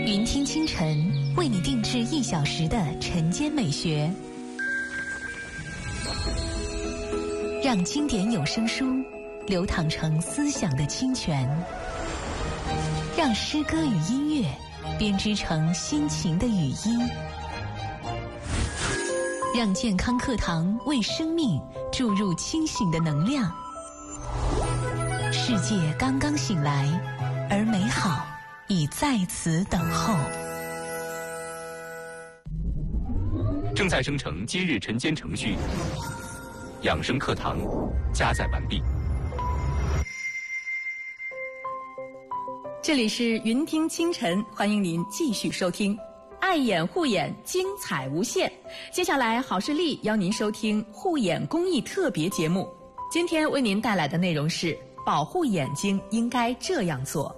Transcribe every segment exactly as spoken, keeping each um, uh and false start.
云听清晨为你定制一小时的晨间美学，让经典有声书流淌成思想的清泉，让诗歌与音乐编织成心情的语音，让健康课堂为生命注入清醒的能量。世界刚刚醒来，而美好已在此等候。 正在生成今日晨间程序，养生课堂加载完毕。 这里是云听清晨，欢迎您继续收听。爱眼护眼，精彩无限。接下来，好视力邀您收听护眼公益特别节目。今天为您带来的内容是：保护眼睛应该这样做。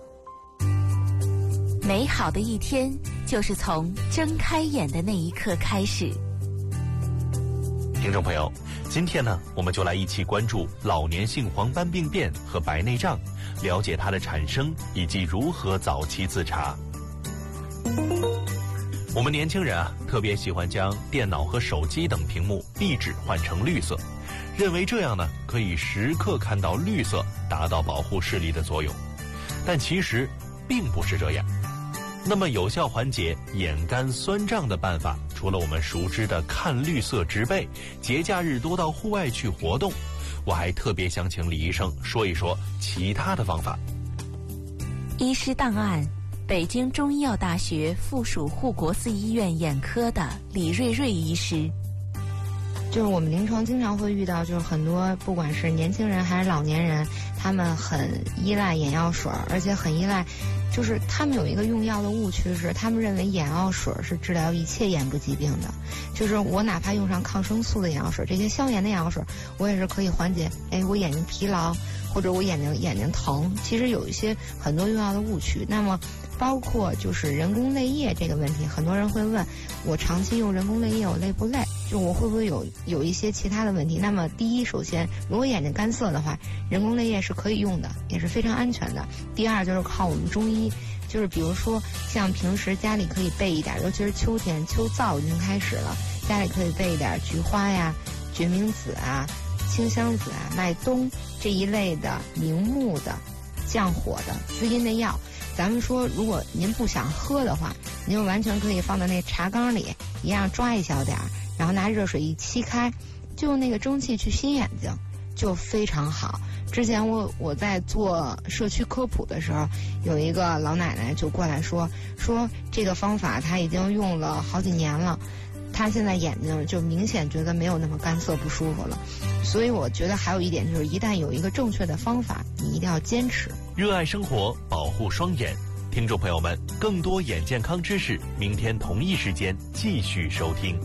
美好的一天就是从睁开眼的那一刻开始。 听众朋友，今天呢，我们就来一起关注老年性黄斑病变和白内障，了解它的产生以及如何早期自查。我们年轻人啊，特别喜欢将电脑和手机等屏幕壁纸换成绿色，认为这样呢，可以时刻看到绿色，达到保护视力的作用。但其实并不是这样。那么有效缓解眼干酸胀的办法，除了我们熟知的看绿色植被，节假日多到户外去活动，我还特别想请李医生说一说其他的方法。 医师档案，北京中医药大学附属护国寺医院眼科的李瑞瑞医师。 就是我们临床经常会遇到，就是很多不管是年轻人还是老年人，他们很依赖眼药水，而且很依赖，就是他们有一个用药的误区是，他们认为眼药水是治疗一切眼部疾病的，就是我哪怕用上抗生素的眼药水，这些消炎的眼药水，我也是可以缓解，哎，我眼睛疲劳或者我眼睛眼睛疼。其实有一些很多用药的误区。那么包括就是人工泪液这个问题，很多人会问，我长期用人工泪液我累不累？就我会不会有有一些其他的问题？那么第一，首先如果眼睛干涩的话，人工泪液是可以用的，也是非常安全的。第二就是靠我们中医，就是比如说像平时家里可以备一点，尤其是秋天秋燥已经开始了，家里可以备一点菊花呀、决明子啊、清香子啊、麦冬这一类的明目的降火的滋阴的药。咱们说如果您不想喝的话，您就完全可以放在那茶缸里，一样抓一小点儿，然后拿热水一沏开，就用那个蒸汽去洗眼睛，就非常好。之前我我在做社区科普的时候，有一个老奶奶就过来说说这个方法她已经用了好几年了，她现在眼睛就明显觉得没有那么干涩不舒服了。所以我觉得还有一点就是，一旦有一个正确的方法，你一定要坚持。 热爱生活，保护双眼。听众朋友们，更多眼健康知识，明天同一时间继续收听。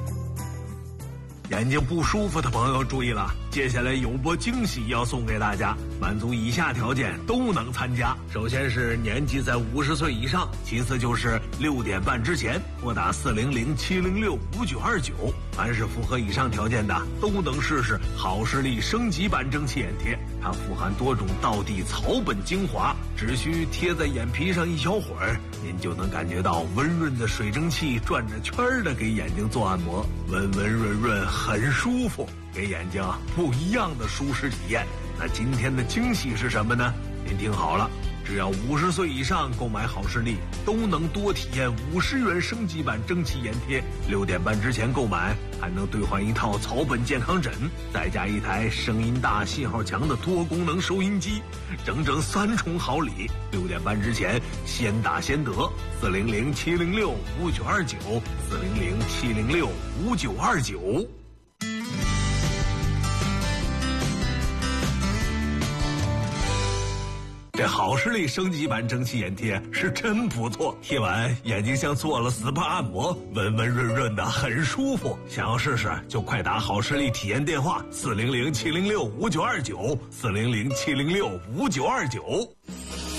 眼睛不舒服的朋友注意了，接下来有波惊喜要送给大家，满足以下条件都能参加。首先是年纪在五十岁以上，其次就是六点半之前拨打四零零七零六五九二九。凡是符合以上条件的，都能试试好视力升级版蒸汽眼贴。它富含多种道地草本精华，只需贴在眼皮上一小会儿，您就能感觉到温润的水蒸气转着圈儿的给眼睛做按摩，温温润润，很舒服，给眼睛不一样的舒适体验。那今天的惊喜是什么呢？您听好了，只要五十岁以上购买好视力，都能多体验五十元升级版蒸汽眼贴。六点半之前购买，还能兑换一套草本健康枕，再加一台声音大、信号强的多功能收音机，整整三重好礼。六点半之前先打先得，四零零七零六五九二九，四零零七零六五九二九。这好视力升级版蒸汽眼贴是真不错，贴完眼睛像做了 S P A 按摩，温温润润的，很舒服。想要试试就快打好视力体验电话四零零七零六五九二九，四零零七零六五九二九。